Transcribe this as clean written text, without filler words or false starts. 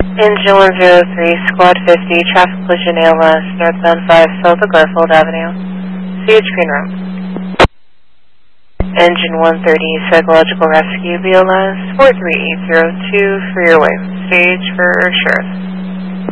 Engine 103, Squad 50, traffic collision ALS, northbound 5, south of Garfield Avenue. CH Green Road. Engine 130, psychological rescue BLS 43802 for your wave. Stage for sheriff.